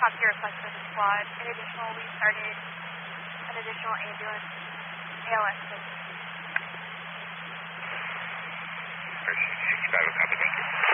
Top tier request for the squad. In addition, we started an additional ambulance ALS.